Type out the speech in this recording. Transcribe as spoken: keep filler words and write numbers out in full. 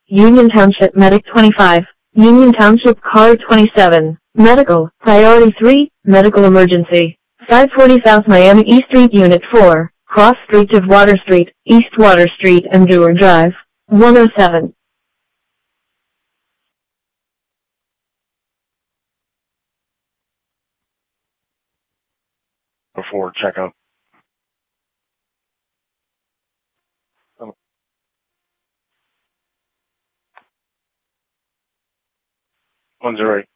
Union Township Medic twenty-five, Union Township Car twenty-seven, Medical, Priority three, Medical Emergency, five forty South Miami E Street Unit four, Cross Street of Water Street, East Water Street and Dewar Drive, one oh seven. Before checkup. one zero eight.